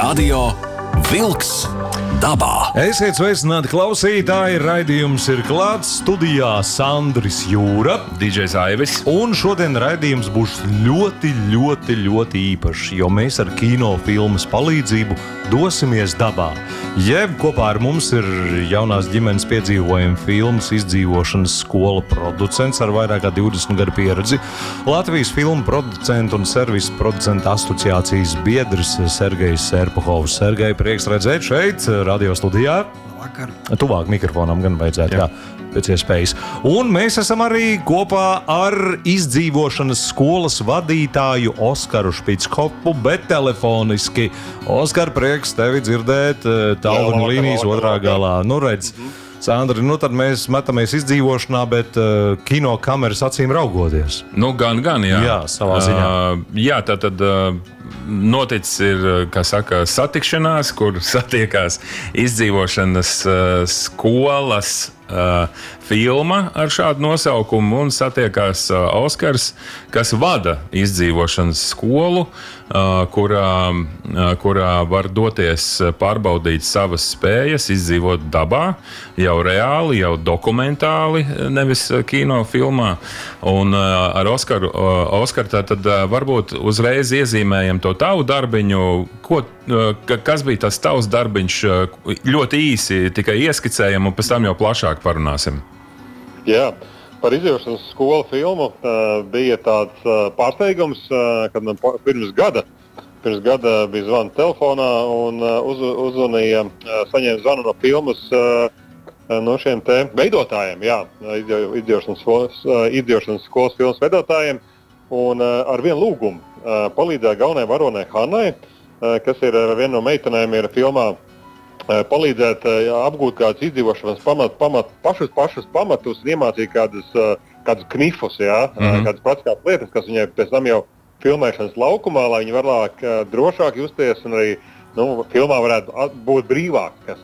Radio Vilks dabā. Esiet sveicināti klausītāji, raidījums ir klāts studijā Sandris Jūra, DJs Aivis. Un šodien raidījums būs ļoti īpašs, jo mēs ar kinofilmas palīdzību dosimies dabā. Jeb kopā ar mums ir jaunās ģimenes piedzīvojuma filmas izdzīvošanas skola producents ar vairāk kā 20 gadu pieredzi, Latvijas filmu producentu un servisu producentu asociācijas biedrs Sergejs Serpuhovs. Sergej, prieks redzēt šeit, radio studijā. Vakar. Tuvāk mikrofonam gan vajadzētu, jā, pēc iespējas. Un mēs esam arī kopā ar izdzīvošanas skolas vadītāju Oskaru Špickopu, bet telefoniski. Oskar, prieks tevi dzirdēt tālruņa līnijas otrā galā. Nu, redz, Sandri, nu tad mēs metamies izdzīvošanā, bet kino kameras acīm raugoties. Nu, gan, jā. Jā, savā ziņā. Jā, tātad noticis ir, kā saka, satikšanās, kur satiekās izdzīvošanas skolas filma ar šādu nosaukumu un satiekās Oskars, kas vada izdzīvošanas skolu, kurā var doties pārbaudīt savas spējas, izdzīvot dabā, jau reāli, jau dokumentāli, nevis kinofilmā. Un ar Oskaru tad varbūt uzreiz iezīmējam to tavu darbiņu. Kas bija tas tavs darbiņš? Ļoti īsi tikai ieskicējam un pēc tam jau plašāk parunāsim. Jā, par izdzīvošanas skolu filmu bija tāds pārsteigums, kad man pirms gada bija zvans telefonā un uzzvanīja, saņēma zvanu no filmas no šiem te veidotājiem, jā, izdzīvošanas skolas filmas veidotājiem, un ar vienu lūgumu palīdzēja galvenajai varonei Hannai, kas ir viena no meitenēm ir filmā, palīdzēt apgūt kādus izdzīvošanas pašus pamatus un iemācīt kādus knifus, kādas praktiskās lietas, kas viņai pēc tam jau filmēšanas laukumā, lai viņi varētu drošāk justies un arī filmā varētu būt brīvāk, kas